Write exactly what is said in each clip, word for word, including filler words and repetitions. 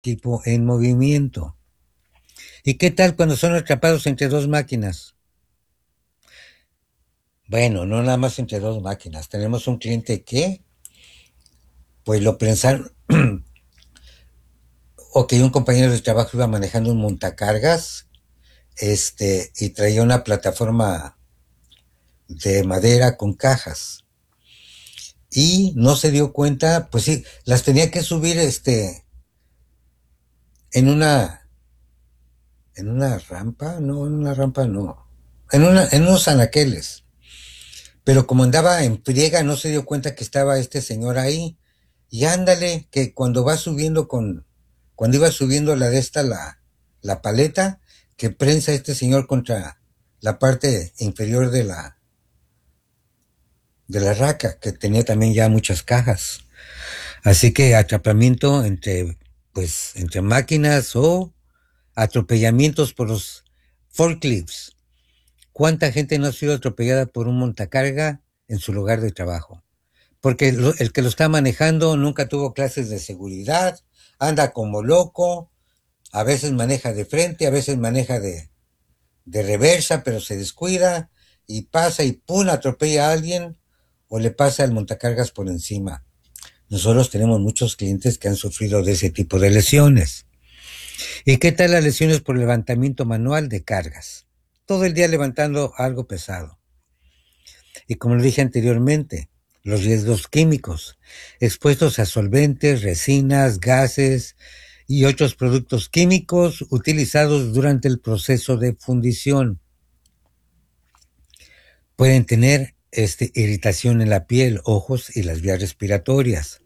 equipo en movimiento. ¿Y qué tal cuando son atrapados entre dos máquinas? Bueno, no nada más entre dos máquinas. Tenemos un cliente que, pues lo pensaron, o que un compañero de trabajo iba manejando un montacargas, este, y traía una plataforma de madera con cajas. Y no se dio cuenta, pues sí, las tenía que subir, este, en una, en una rampa, no, en una rampa no, en una, en unos anaqueles. Pero como andaba en friega, no se dio cuenta que estaba este señor ahí. Y ándale, que cuando va subiendo con, cuando iba subiendo la de esta, la, la paleta, que prensa este señor contra la parte inferior de la, de la raca, que tenía también ya muchas cajas. Así que atrapamiento entre, pues, entre máquinas o atropellamientos por los forklifts. ¿Cuánta gente no ha sido atropellada por un montacarga en su lugar de trabajo? Porque lo- el que lo está manejando nunca tuvo clases de seguridad, anda como loco, a veces maneja de frente, a veces maneja de, de reversa, pero se descuida y pasa y pum, atropella a alguien o le pasa el montacargas por encima. Nosotros tenemos muchos clientes que han sufrido de ese tipo de lesiones. ¿Y qué tal las lesiones por levantamiento manual de cargas? Todo el día levantando algo pesado. Y como lo dije anteriormente, los riesgos químicos, expuestos a solventes, resinas, gases y otros productos químicos utilizados durante el proceso de fundición. Pueden tener este, irritación en la piel, ojos y las vías respiratorias.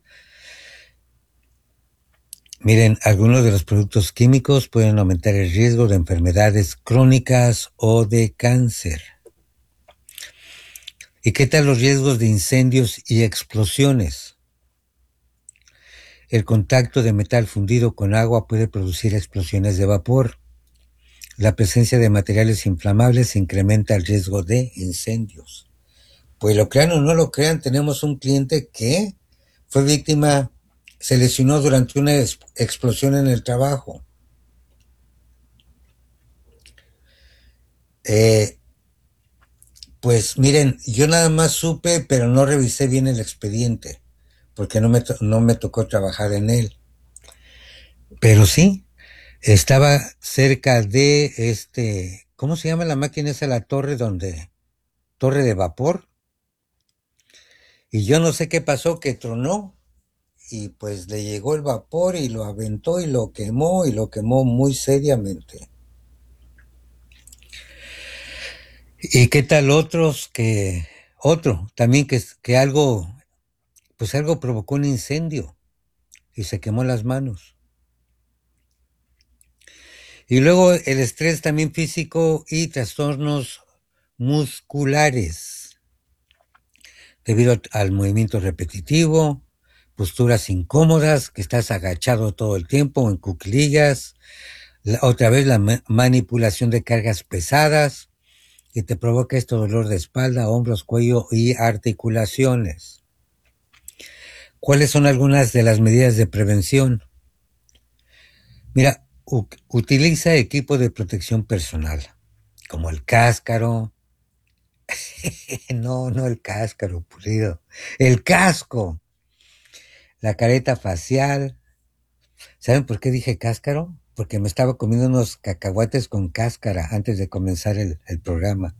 Miren, algunos de los productos químicos pueden aumentar el riesgo de enfermedades crónicas o de cáncer. ¿Y qué tal los riesgos de incendios y explosiones? El contacto de metal fundido con agua puede producir explosiones de vapor. La presencia de materiales inflamables incrementa el riesgo de incendios. Pues lo crean o no lo crean, tenemos un cliente que fue víctima, se lesionó durante una explosión en el trabajo. Eh, pues miren, yo nada más supe, pero no revisé bien el expediente, porque no me, no me tocó trabajar en él. Pero sí, estaba cerca de este, ¿cómo se llama la máquina esa, la torre donde, torre de vapor? Y yo no sé qué pasó, que tronó y pues le llegó el vapor y lo aventó y lo quemó y lo quemó muy seriamente. ¿Y qué tal otros que, otro, también que, que algo, pues algo provocó un incendio y se quemó las manos? Y luego el estrés también físico y trastornos musculares debido al movimiento repetitivo, posturas incómodas, que estás agachado todo el tiempo en cuclillas, la, otra vez la ma manipulación de cargas pesadas, que te provoca este dolor de espalda, hombros, cuello y articulaciones. ¿Cuáles son algunas de las medidas de prevención? Mira, utiliza equipo de protección personal, como el cáscaro, no, no el cáscaro pulido, el casco, la careta facial. ¿Saben por qué dije cáscaro? Porque me estaba comiendo unos cacahuates con cáscara antes de comenzar el, el programa.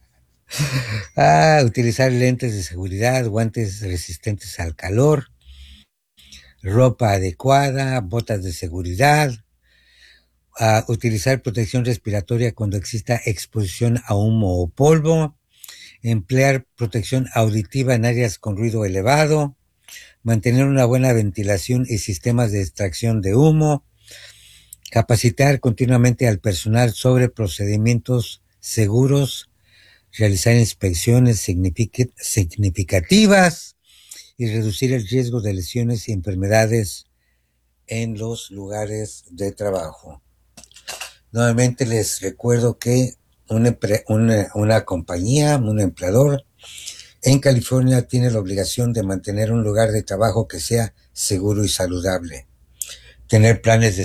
Ah, utilizar lentes de seguridad, guantes resistentes al calor, ropa adecuada, botas de seguridad, a utilizar protección respiratoria cuando exista exposición a humo o polvo, emplear protección auditiva en áreas con ruido elevado, mantener una buena ventilación y sistemas de extracción de humo, capacitar continuamente al personal sobre procedimientos seguros, realizar inspecciones significativas y reducir el riesgo de lesiones y enfermedades en los lugares de trabajo. Nuevamente les recuerdo que una, una, una compañía, un empleador en California tiene la obligación de mantener un lugar de trabajo que sea seguro y saludable, tener planes de